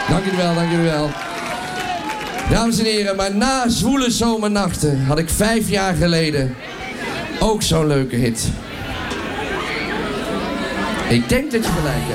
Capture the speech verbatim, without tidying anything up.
Dank jullie wel, dank jullie wel. Dames en heren, maar na Zwoele Zomernachten had ik vijf jaar geleden ook zo'n leuke hit. Ik denk dat je gelijk hebt.